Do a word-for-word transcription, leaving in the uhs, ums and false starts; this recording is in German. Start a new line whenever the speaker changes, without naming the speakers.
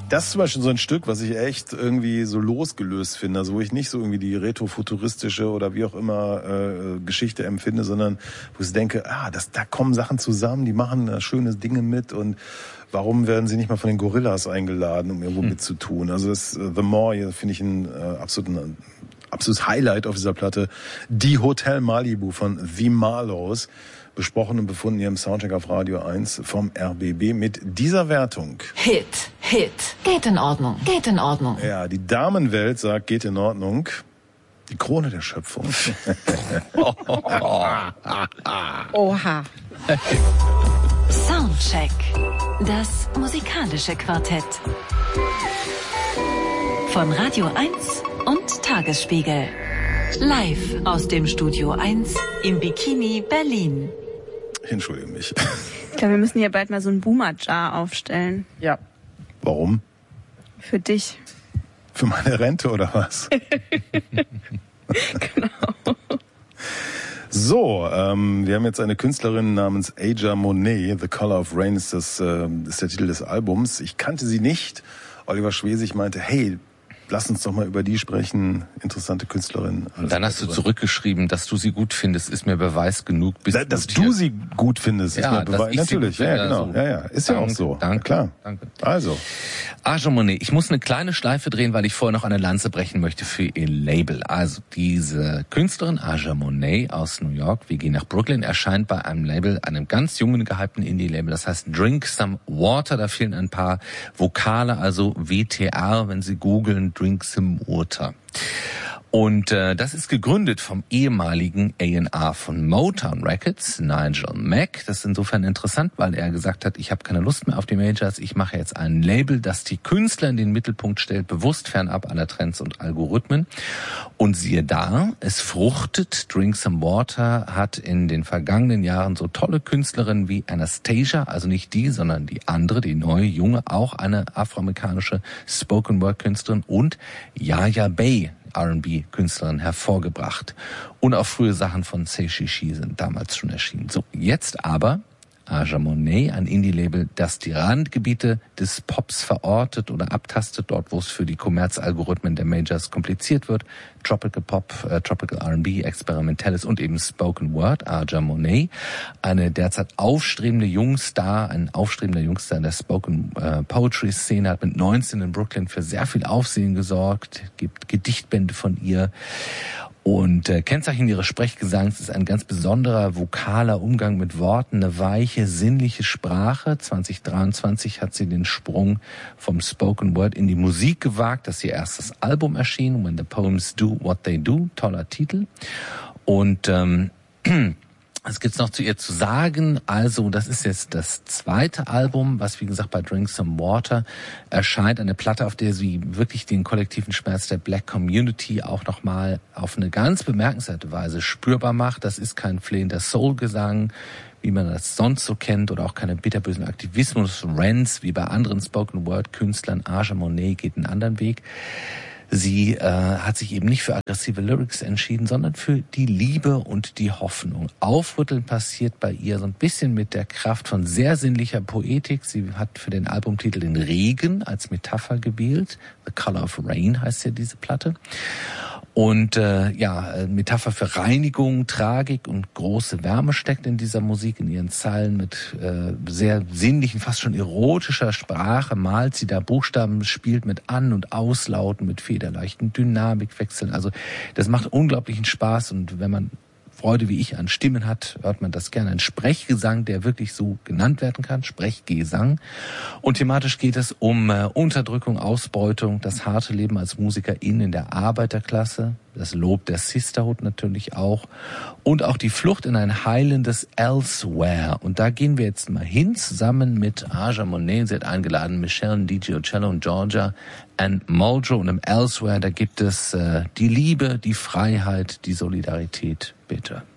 Das ist zum Beispiel so ein Stück, was ich echt irgendwie so losgelöst finde, also wo ich nicht so irgendwie die retrofuturistische oder wie auch immer äh, Geschichte empfinde, sondern wo ich denke, ah, das, da kommen Sachen zusammen, die machen äh, schöne Dinge mit und warum werden sie nicht mal von den Gorillas eingeladen, um irgendwo hm. mitzutun? Also das uh, The More hier finde ich ein äh, absoluten, absolutes Highlight auf dieser Platte. Die Hotel Malibu von The Marlows, besprochen und befunden hier im Soundcheck auf Radio eins vom R B B mit dieser Wertung.
Hit, Hit, geht in Ordnung, geht in Ordnung.
Ja, die Damenwelt sagt, geht in Ordnung. Die Krone der Schöpfung.
Oha.
Soundcheck, das musikalische Quartett. Von Radio eins und Tagesspiegel. Live aus dem Studio eins im Bikini Berlin.
Entschuldige mich.
Ich glaube, wir müssen hier bald mal so ein Boomer-Jar aufstellen.
Ja.
Warum?
Für dich.
Für meine Rente oder was?
Genau.
So, ähm, wir haben jetzt eine Künstlerin namens Aja Monet. The Color of Rain ist, das, äh, ist der Titel des Albums. Ich kannte sie nicht. Oliver Schwesig meinte, hey, lass uns doch mal über die sprechen. Interessante Künstlerin.
Und dann hast du zurückgeschrieben, dass du sie gut findest, ist mir Beweis genug. Bist
da, dass du sie gut findest, ist
ja,
mir Beweis. Natürlich, ja, genau.
So.
Ja, ja, ist
danke,
ja auch so.
Danke,
klar.
Danke.
Also.
Aja Monet. Ich muss eine kleine Schleife drehen, weil ich vorher noch eine Lanze brechen möchte für ihr Label. Also diese Künstlerin Aja Monet aus New York, wir gehen nach Brooklyn, erscheint bei einem Label, einem ganz jungen, gehypten Indie-Label. Das heißt Drink Some Water. Da fehlen ein paar Vokale, also W T R, wenn Sie googeln, Drink Some Water. Und äh, das ist gegründet vom ehemaligen A and R von Motown Records, Nigel Mack. Das ist insofern interessant, weil er gesagt hat, ich habe keine Lust mehr auf die Majors, ich mache jetzt ein Label, das die Künstler in den Mittelpunkt stellt, bewusst fernab aller Trends und Algorithmen. Und siehe da, es fruchtet. Drink Some Water hat in den vergangenen Jahren so tolle Künstlerinnen wie Anastasia, also nicht die, sondern die andere, die neue, junge, auch eine afroamerikanische Spoken-Word-Künstlerin und Yaya Bay, R and B-Künstlerin, hervorgebracht. Und auch frühe Sachen von Say She She sind damals schon erschienen. So, jetzt aber Aja Monet, ein Indie-Label, das die Randgebiete des Pops verortet oder abtastet, dort wo es für die Kommerzalgorithmen der Majors kompliziert wird. Tropical Pop, äh, Tropical R and B, Experimentelles und eben Spoken Word. Aja Monet, eine derzeit aufstrebende Jungstar, ein aufstrebender Jungstar in der Spoken äh, Poetry Szene, hat mit neunzehn in Brooklyn für sehr viel Aufsehen gesorgt, gibt Gedichtbände von ihr. Und äh, Kennzeichen ihres Sprechgesangs ist ein ganz besonderer vokaler Umgang mit Worten, eine weiche, sinnliche Sprache. zwanzig dreiundzwanzig hat sie den Sprung vom Spoken Word in die Musik gewagt. Das ist ihr erstes Album erschienen, When the Poems Do What They Do, toller Titel. Und ähm, was gibt's noch zu ihr zu sagen? Also, das ist jetzt das zweite Album, was wie gesagt bei Drink Some Water erscheint. Eine Platte, auf der sie wirklich den kollektiven Schmerz der Black Community auch nochmal auf eine ganz bemerkenswerte Weise spürbar macht. Das ist kein flehender Soul-Gesang, wie man das sonst so kennt, oder auch keine bitterbösen Aktivismus-Rants wie bei anderen Spoken-Word-Künstlern. Aja Monet geht einen anderen Weg. Sie äh, hat sich eben nicht für aggressive Lyrics entschieden, sondern für die Liebe und die Hoffnung. Aufrütteln passiert bei ihr so ein bisschen mit der Kraft von sehr sinnlicher Poetik. Sie hat für den Albumtitel den Regen als Metapher gewählt. The Color of Rain heißt ja diese Platte. Und äh, ja, Metapher für Reinigung, Tragik und große Wärme steckt in dieser Musik, in ihren Zeilen mit äh, sehr sinnlichen, fast schon erotischer Sprache. Malt sie da Buchstaben, spielt mit An- und Auslauten, mit federleichten Dynamikwechseln. Also das macht unglaublichen Spaß, und wenn man Freude wie ich an Stimmen hat, hört man das gerne. Ein Sprechgesang, der wirklich so genannt werden kann, Sprechgesang. Und thematisch geht es um äh, Unterdrückung, Ausbeutung, das harte Leben als Musikerin in der Arbeiterklasse, das Lob der Sisterhood natürlich auch, und auch die Flucht in ein heilendes Elsewhere. Und da gehen wir jetzt mal hin, zusammen mit Aja Monet. Sie hat eingeladen Michelle, D J Ocello und Georgia and Muldrow. Und im Elsewhere, da gibt es äh, die Liebe, die Freiheit, die Solidarität. Bitte.